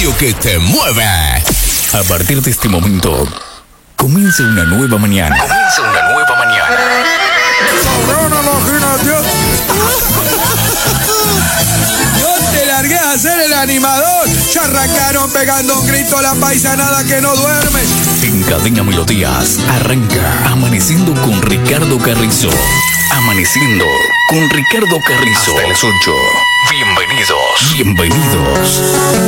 radio que te mueve. A partir de este momento, comienza una nueva mañana. Yo te largué a hacer el animador. Ya arrancaron pegando un grito la paisanada que no duerme. En Cadena Melodías arranca Amaneciendo con Ricardo Carrizo. Amaneciendo con Ricardo Carrizo. Hasta las 8. Bienvenidos.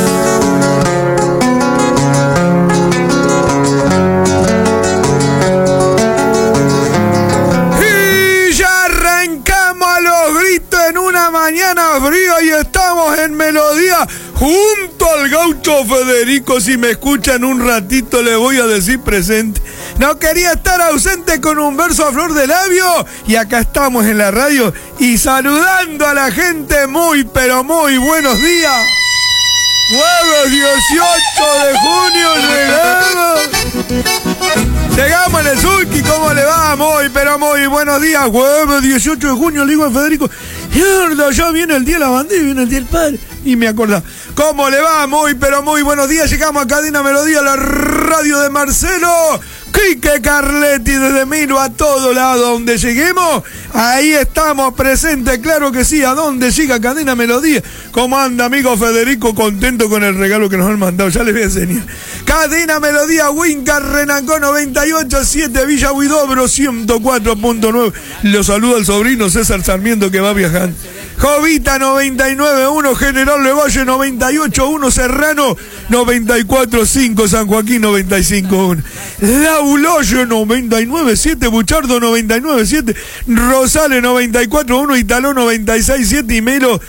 Y ya arrancamos a los gritos en una mañana fría y estamos en Melodía junto al gaucho Federico. Si me escuchan un ratito le voy a decir presente. No quería estar ausente con un verso a flor de labio. Y acá estamos en la radio y saludando a la gente muy, pero muy buenos días. Jueves 18 de junio llegamos en el Zulki. ¿Cómo le va? Muy, pero muy buenos días. Jueves 18 de junio, le digo a Federico. Mierda, ya viene el día de la bandera, viene el día del padre. Y me acordaba. ¿Cómo le va? Muy, pero muy buenos días. Llegamos a Cadena Melodía, la radio de Marcelo Quique Carletti, desde Miro a todo lado donde lleguemos. Ahí estamos presentes, claro que sí. ¿A dónde llega Cadena Melodía? ¿Cómo anda, amigo Federico? Contento con el regalo que nos han mandado. Ya les voy a enseñar. Cadena Melodía, Wincar, Renancó 98.7, Villa Huidobro 104.9. Lo saluda el sobrino César Sarmiento que va viajando. Jovita 99.1, General Levalle 98.1, Serrano 94.5, San Joaquín 95.1, Lauloyo 99.7, Buchardo 99.7, Rosales 94.1, Italó 96.7 y Melo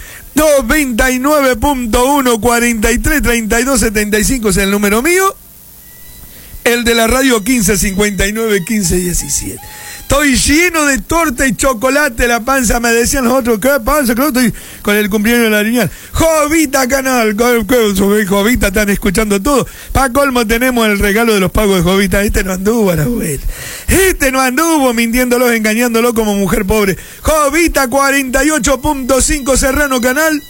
99.1, 43 32 75 es el número mío. El de la radio 15 59 15 17. Estoy lleno de torta y chocolate, la panza, me decían los otros, ¿qué panza? Claro, estoy con el cumpleaños de la niña. Jovita Canal, Jovita, están escuchando todo. Pa' colmo tenemos el regalo de los pagos de Jovita. Este no anduvo a la vuelta. Este no anduvo mintiéndolo, engañándolo como mujer pobre. Jovita 48.5 Serrano Canal.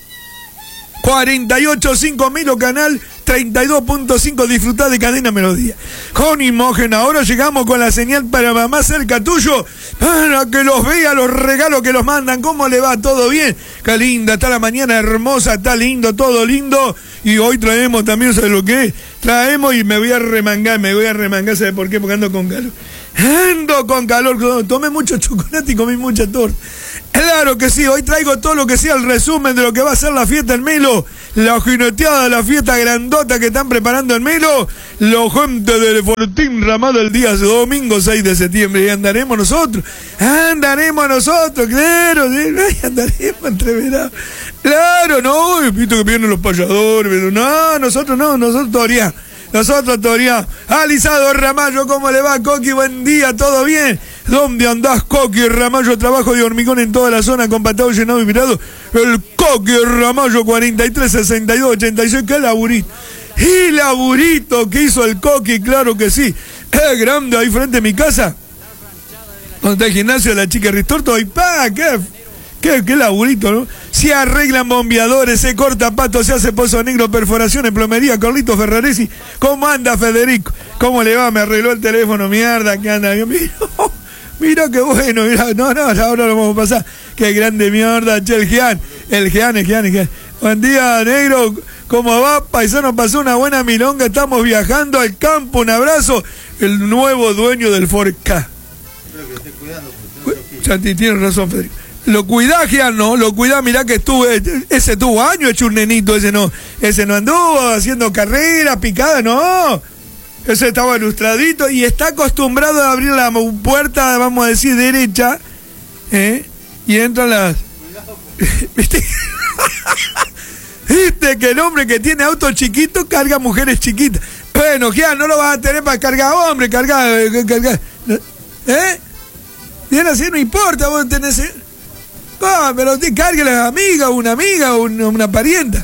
48.5 Milo Canal, 32.5 disfrutá de Cadena Melodía. Con Imogen, ahora llegamos con la señal para mamá cerca tuyo, para que los vea, los regalos que los mandan. ¿Cómo le va? ¿Todo bien? Qué linda, está la mañana hermosa, está lindo, todo lindo. Y hoy traemos también, ¿sabes lo que es? Traemos y me voy a remangar, ¿sabe por qué? Porque ando con calor. Ando con calor, tomé mucho chocolate y comí mucha torta. Claro que sí, hoy traigo todo lo que sea el resumen de lo que va a ser la fiesta en Melo, la jineteada, la fiesta grandota que están preparando en Melo, los gente del Fortín Ramado el día domingo 6 de septiembre, y andaremos nosotros, claro, andaremos entreverados, claro, no, visto que vienen los payadores, pero nosotros todavía. Nosotros todavía. Alisado Ramallo, ¿cómo le va, Coqui? Buen día, ¿todo bien? ¿Dónde andás, Coqui Ramallo? Trabajo de hormigón en toda la zona, con patado llenado y mirado. El Coqui Ramallo 43 62 86, qué laburito. Y laburito que hizo el Coqui, claro que sí. Es grande, ahí frente a mi casa. Donde está el gimnasio de la chica Ristorto, y qué laburito, ¿no? Se arreglan bombeadores, se corta pato, se hace pozo negro, perforaciones, plomería, Carlitos Ferraresi. ¿Cómo anda, Federico? ¿Cómo le va? Me arregló el teléfono, mierda, ¿qué anda? Mira qué bueno, mira, ahora lo vamos a pasar. Qué grande mierda, che, el Jean. Buen día, negro, ¿cómo va? Paisano, pasó una buena milonga, estamos viajando al campo, un abrazo. El nuevo dueño del Ford K. Creo que esté cuidando. Santi, tienes razón, Federico. Lo cuidá, Gian, no, lo cuidá, mirá que ese tuvo años hecho un nenito, ese no anduvo haciendo carrera, picada, no. Ese estaba ilustradito y está acostumbrado a abrir la puerta, vamos a decir, derecha, y entran las... ¿Viste? ¿Viste que el hombre que tiene auto chiquito carga mujeres chiquitas? Bueno, Gian, no lo vas a tener para cargar hombre, cargar, bien así no importa, vos tenés... pero cargue la amiga, una parienta.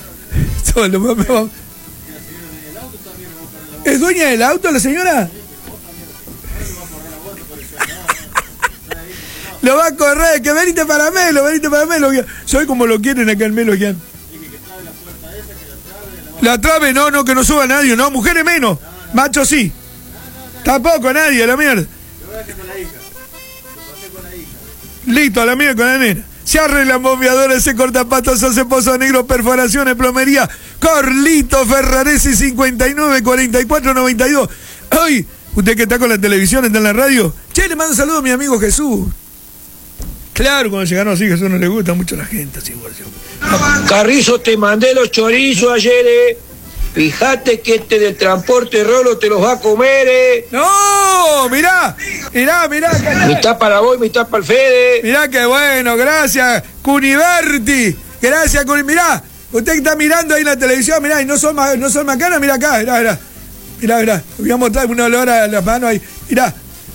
¿Es dueña del auto la señora? Lo va a correr, que venite para Melo. Soy como lo quieren acá en Melo, Gian. La trave no, que no suba nadie, no, mujeres menos, machos sí. Tampoco nadie, la mierda. Listo, a la mierda con la nena. Se arreglan bombeadores, se corta patos, hace pozo negro, perforaciones, plomería. Corlito Ferraresi 59 44 92. Ay, usted que está con la televisión, está en la radio. Che, le mando un saludo a mi amigo Jesús. Claro, cuando llegaron así, Jesús no le gusta mucho a la gente. Así, Carrizo, te mandé los chorizos ayer, Fíjate que este del transporte Rolo te los va a comer, No, mirá. Mitad para vos y mitad para el Fede. Mirá qué bueno, gracias, Cuniverti. Gracias, mirá. Usted que está mirando ahí en la televisión, mirá, y no son macanas, mirá acá, mirá. Voy a mostrar un olor a las manos ahí. Mirá.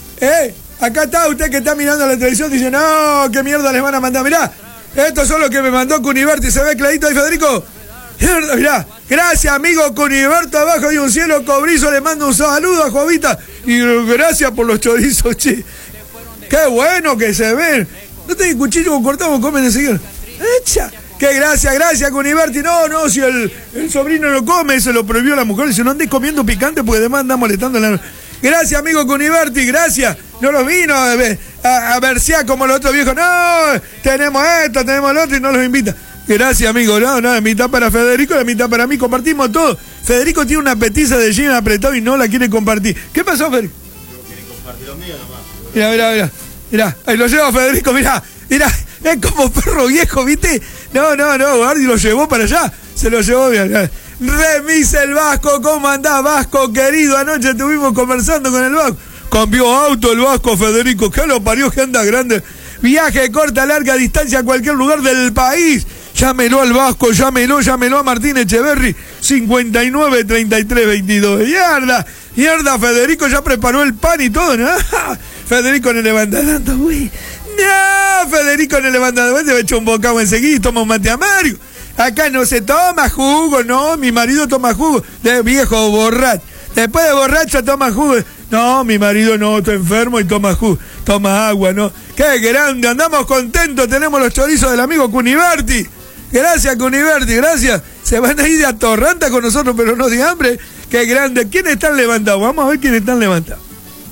Acá está usted que está mirando la televisión, dice, no, qué mierda les van a mandar. Mirá, estos son los que me mandó Cuniverti. ¿Se ve clarito ahí, Federico? Mirá, gracias, amigo Cuniverto, abajo de un cielo cobrizo, le mando un saludo a Jovita. Y gracias por los chorizos, che. Qué bueno que se ven. No tenés cuchillo, cortamos, comen enseguida. Echa. Qué gracias, Cuniverti. No, si el sobrino lo come, se lo prohibió la mujer. Dice, no andes comiendo picante porque además anda molestando a la... Gracias, amigo Cuniverti, gracias. No los vino a versear como los otros viejos. No, tenemos esto, tenemos lo otro y no los invita. Gracias, amigo. No, la mitad para Federico, la mitad para mí. Compartimos todo. Federico tiene una petiza de jean apretado y no la quiere compartir. ¿Qué pasó, Federico? Yo quiero compartir lo mío nomás. Mirá. Ahí lo llevo, Federico, mirá. Es como perro viejo, ¿viste? No, Bardi lo llevó para allá. Se lo llevó, mirá. Remis el Vasco, ¿cómo andás, Vasco, querido? Anoche estuvimos conversando con el Vasco. Cambió auto el Vasco, Federico. ¿Qué lo parió que anda grande? Viaje corta, larga distancia a cualquier lugar del país. Llámelo al Vasco, llámelo a Martín Echeverri, 59 33 22. Mierda, Federico ya preparó el pan y todo, ¿no? Federico no levanta tanto, güey. No, Federico no levanta tanto, se va a echar un bocado enseguida y toma un mate amargo. Acá no se toma jugo, no, mi marido toma jugo, de viejo borracho. Después de borracho toma jugo. No, mi marido no, está enfermo y toma jugo, toma agua, ¿no? Qué grande, andamos contentos, tenemos los chorizos del amigo Cuniverti. Gracias, Cuniverti, gracias. Se van a ir de atorranta con nosotros, pero no de hambre. Qué grande. ¿Quiénes están levantados? Vamos a ver quiénes están levantados.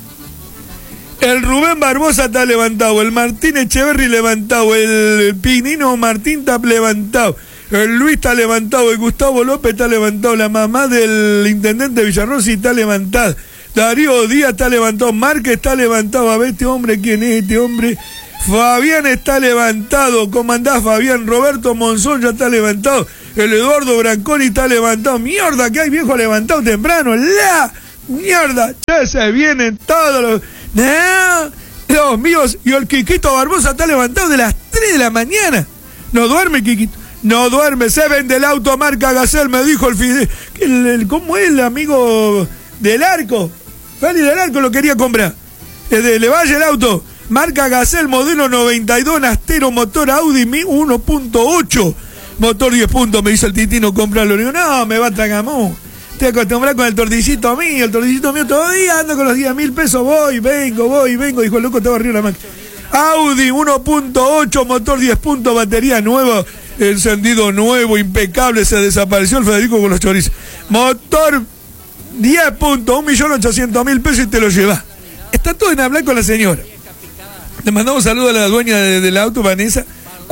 El Rubén Barbosa está levantado, el Martín Echeverri levantado, el Pinino Martín está levantado, el Luis está levantado, el Gustavo López está levantado, la mamá del intendente Villarrossi está levantada, Darío Díaz está levantado, Márquez está levantado. A ver este hombre, ¿quién es este hombre? Fabián está levantado. ¿Cómo andás, Fabián? Roberto Monzón ya está levantado. El Eduardo Branconi está levantado. Mierda, que hay viejo levantado temprano. ¡La mierda! Ya se vienen todos los... ¡No! Los míos. Y el Quiquito Barbosa está levantado de las 3 de la mañana. No duerme, Quiquito. No duerme. Se vende el auto marca Gacel, me dijo el Fidel. ¿Cómo es el amigo del Arco? Félix del Arco lo quería comprar. Le vaya el auto. Marca Gacel, modelo 92, Nastero, motor Audi 1.8, motor 10 puntos, me dice el Titino, comprarlo. Le digo, no, me va a tragamón. Estoy acostumbrado con el torticito mío todavía ando con los 10.000 pesos, voy, vengo, dijo el loco, estaba arriba de la máquina. Audi 1.8, motor 10 puntos, batería nueva, encendido nuevo, impecable, se desapareció el Federico con los chorizos. Motor 10 puntos, 1.800.000 pesos y te lo llevas. Está todo en hablar con la señora. Le mandamos un saludo a la dueña del auto, Vanessa,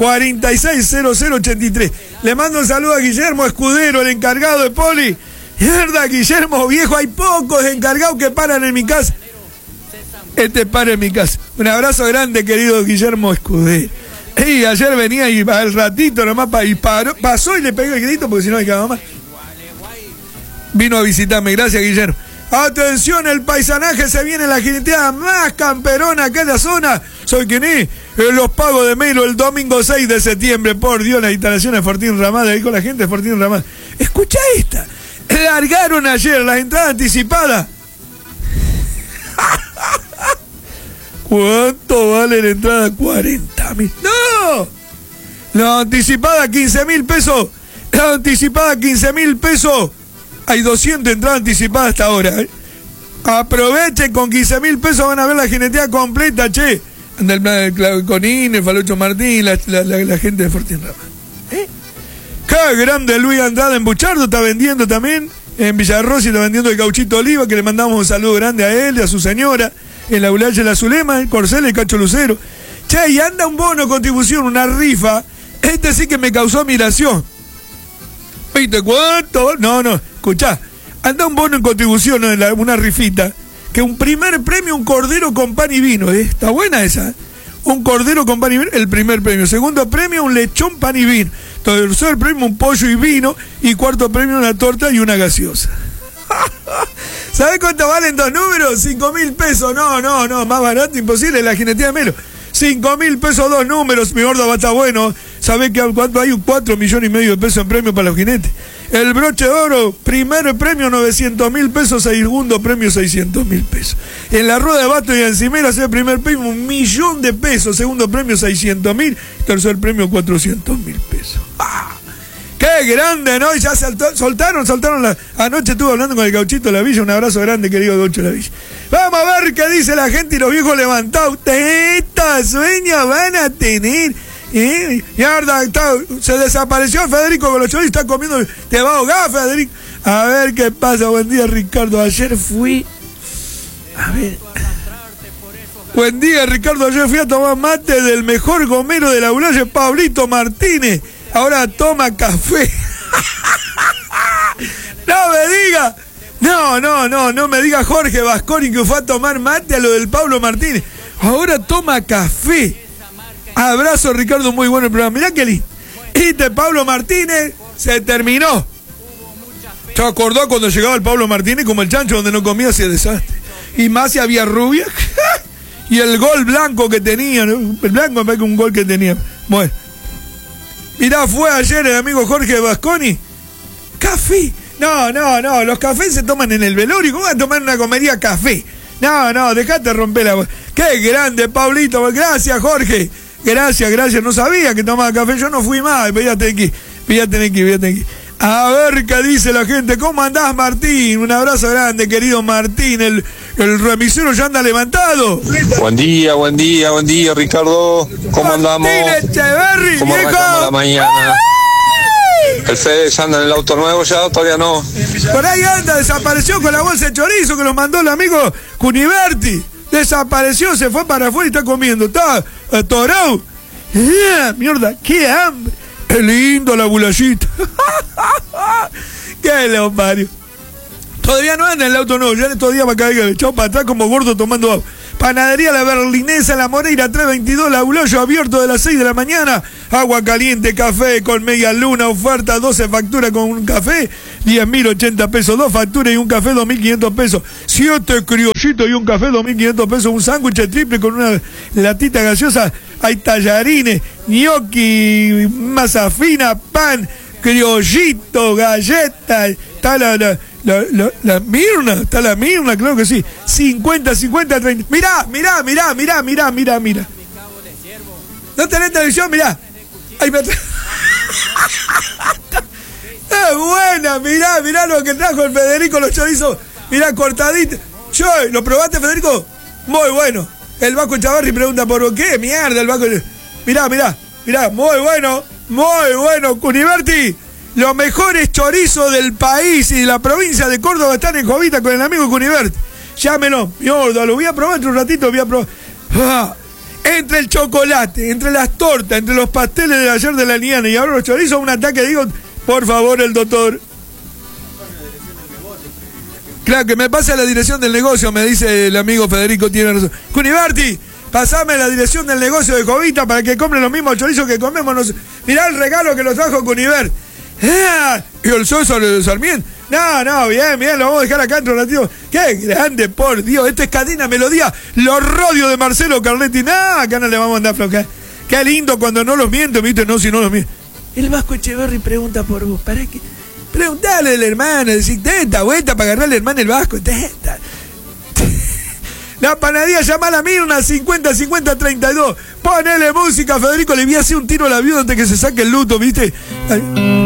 460083. Le mando un saludo a Guillermo Escudero, el encargado de Poli. Mierda, Guillermo, viejo, hay pocos encargados que paran en mi casa. Este para en mi casa. Un abrazo grande, querido Guillermo Escudero. Y ayer venía y al ratito nomás pasó y le pegué el grito porque si no me quedaba más. Vino a visitarme, gracias, Guillermo. Atención, el paisanaje, se viene la jineteada más camperona acá en la zona. ¿Soy quién es? Los pagos de Melo el domingo 6 de septiembre. Por Dios, las instalaciones de Fortín Ramada, ahí con la gente de Fortín Ramada. Escucha esta. Largaron ayer las entradas anticipadas. ¿Cuánto vale la entrada? 40.000. ¡No! La anticipada 15.000 pesos. La anticipada 15.000 pesos. Hay 200 entradas anticipadas hasta ahora. Aprovechen, con 15.000 pesos van a ver la jineteada completa, che. Anda el Conín, el Falucho Martín, la gente de Fortín Ramada. Qué grande Luis Andrade en Buchardo, está vendiendo también. En Villarrosa está vendiendo el Gauchito Oliva, que le mandamos un saludo grande a él y a su señora. En la Bulaya de la Zulema, en Corcel, el Cacho Lucero. Che, y anda un bono contribución, una rifa. Este sí que me causó admiración. ¿Viste cuánto? No, escuchá. Anda un bono en contribución, una rifita. Que un primer premio, un cordero con pan y vino. Está buena esa. Un cordero con pan y vino, el primer premio. Segundo premio, un lechón, pan y vino. Tercer premio, un pollo y vino. Y cuarto premio, una torta y una gaseosa. ¿Sabés cuánto valen dos números? 5.000 pesos. No, más barato, imposible, la jinetía de Melo. 5.000 pesos, dos números, mi gordo va a estar bueno. ¿Sabés que cuánto hay? 4,5 millones de pesos en premio para los jinetes. El broche de oro, primer premio 900.000 pesos, segundo premio 600.000 pesos. En la rueda de Basto y Encimera, el primer premio 1.000.000 de pesos, segundo premio 600.000, tercer premio 400.000 pesos. ¡Ah! ¡Qué grande, no! Y ya soltaron anoche estuve hablando con el Gauchito de la Villa, un abrazo grande, querido Gaucho de la Villa. Vamos a ver qué dice la gente y los viejos levantados. Estas sueños van a tener. Mierda, se desapareció Federico con los chorizos, está comiendo. Te va a ahogar, Federico. A ver qué pasa. Buen día, Ricardo. Ayer fui. A ver. Buen día, Ricardo. Ayer fui a tomar mate del mejor gomero de la Bulaya, Pablito Martínez. Ahora toma café. No me diga. No me diga Jorge Vasconi que fue a tomar mate a lo del Pablo Martínez. Ahora toma café. Abrazo, Ricardo, muy bueno el programa. Mirá que lindo. Y de Pablo Martínez se terminó. ¿Se acordó cuando llegaba el Pablo Martínez como el chancho donde no comía hacía desastre? Y más si había rubia. Y el gol blanco que tenía, ¿no? El blanco me parece que un gol que tenía. Bueno. Mirá, fue ayer el amigo Jorge Vasconi. Café. No, los cafés se toman en el velorio. ¿Cómo vas a tomar una comedia café? No, dejate romper la voz. Qué grande, Pablito. Gracias, Jorge. Gracias. No sabía que tomaba café. Yo no fui más. Voy a tener que ir. A ver qué dice la gente. ¿Cómo andás, Martín? Un abrazo grande, querido Martín. El remisero ya anda levantado. Buen día, Ricardo. ¿Cómo andamos? Martín Echeverri, ¿Cómo arrancamos la mañana? El Fede ya anda en el auto nuevo, ya todavía no. Por ahí anda, desapareció con la bolsa de chorizo que lo mandó el amigo Cuniverti. Desapareció, se fue para afuera y está comiendo. Está atorado. Mierda, qué hambre. Qué lindo la bulayita. Qué leopario. Todavía no anda en el auto nuevo, ya en estos días va a caer echado para atrás como gordo tomando agua. Panadería La Berlinesa, La Moreira 322, La Buloyo, abierto de las 6 de la mañana. Agua caliente, café con media luna, oferta 12 facturas con un café, 10.080 pesos, 2 facturas y un café, 2.500 pesos. 7 criollitos y un café, 2.500 pesos, un sándwich triple con una latita gaseosa. Hay tallarines, gnocchi, masa fina, pan, criollito, galletas. Está la Mirna, está la Mirna, claro que sí. 50, 30. Mirá. ¿No tenés televisión? Mirá. Ahí me es buena, mirá lo que trajo el Federico, los chorizos. Mirá, cortadito. ¿Lo probaste, Federico? Muy bueno. El Vasco Chavarri pregunta por qué mierda el Vasco. Mirá, muy bueno, Cuniverti. Los mejores chorizos del país y de la provincia de Córdoba están en Jovita con el amigo Cuniverti. Llámelo, mi gordo, lo voy a probar entre un ratito, Entre el chocolate, entre las tortas, entre los pasteles de ayer de la Liana y ahora los chorizos, un ataque, digo, por favor, el doctor. Claro, que me pase la dirección del negocio, me dice el amigo Federico, tiene razón. Cuniverti, pasame la dirección del negocio de Jovita para que compren los mismos chorizos que comemos. Mirá el regalo que los trajo Cuniverti. Y el César Sarmiento. No, bien, lo vamos a dejar acá entre un ratito. Qué grande, por Dios. Esta es Cadena Melodía. Los rodios de Marcelo Carletti. Acá no le vamos a andar floja. Qué lindo cuando no los miento, ¿viste? No, si no los miento. El Vasco Echeverri pregunta por vos. ¿Para qué? Preguntale al hermano. Decir, teta, vuelta para agarrarle al hermano el Vasco. Teta. La panadería, llama a la Mirna 50-50-32. Ponele música, Federico. Le voy a hacer un tiro a la viuda antes que se saque el luto, ¿viste? Ay.